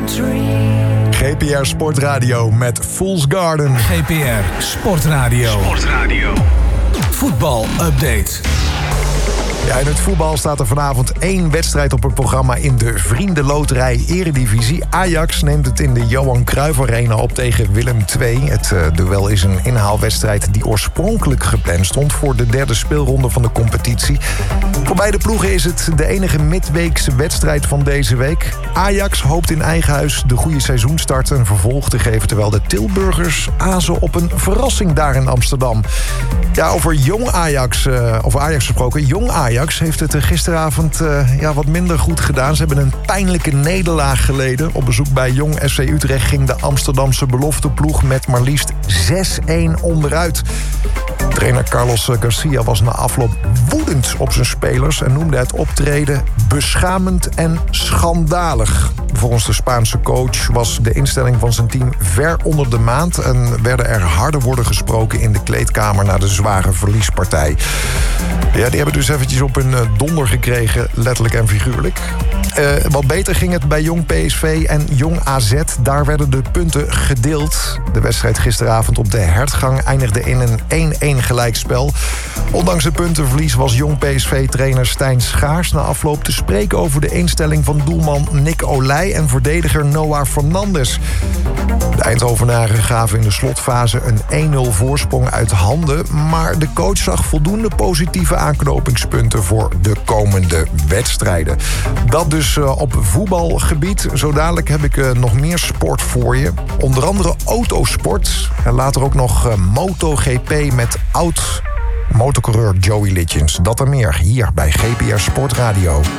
GPR Sportradio met Fool's Garden. GPR Sportradio. Voetbal-update. Ja, in het voetbal staat er vanavond 1 wedstrijd op het programma in de Vriendenloterij Eredivisie. Ajax neemt het in de Johan Cruijff Arena op tegen Willem II. Het duel is een inhaalwedstrijd die oorspronkelijk gepland stond voor de 3e speelronde van de competitie. Voor beide ploegen is het de enige midweekse wedstrijd van deze week. Ajax hoopt in eigen huis de goede seizoenstart een vervolg te geven, terwijl de Tilburgers azen op een verrassing daar in Amsterdam. Ja, over jong Ajax, over Ajax gesproken. Jong Ajax heeft het gisteravond wat minder goed gedaan. Ze hebben een pijnlijke nederlaag geleden. Op bezoek bij Jong FC Utrecht ging de Amsterdamse belofteploeg met maar liefst 6-1 onderuit. Trainer Carlos Garcia was na afloop woedend op zijn spelers en noemde het optreden beschamend en schandalig. Volgens de Spaanse coach was de instelling van zijn team ver onder de maat en werden er harde woorden gesproken in de kleedkamer na de zware verliespartij. Ja, die hebben dus eventjes op hun donder gekregen, letterlijk en figuurlijk. Wat beter ging het bij Jong PSV en Jong AZ. Daar werden de punten gedeeld. De wedstrijd gisteravond op de Hertgang eindigde in een 1-1 gelijkspel. Ondanks het puntenverlies was Jong PSV-trainer Stijn Schaars na afloop te spreken over de instelling van doelman Nick Olij en verdediger Noah Fernandes. De Eindhovenaren gaven in de slotfase een 1-0 voorsprong uit handen, maar de coach zag voldoende positieve aanknopingspunten voor de komende wedstrijden. Dat dus op voetbalgebied. Zo dadelijk heb ik nog meer sport voor je. Onder andere autosport en later ook nog MotoGP met oud-motorcoureur Joey Litjens. Dat en meer hier bij GPR Sportradio.